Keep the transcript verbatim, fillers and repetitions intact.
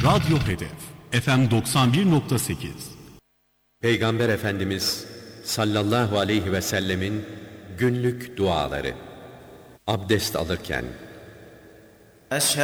Radyo Hedef F M doksan bir nokta sekiz. Peygamber Efendimiz sallallahu aleyhi ve sellemin günlük duaları. Abdest alırken: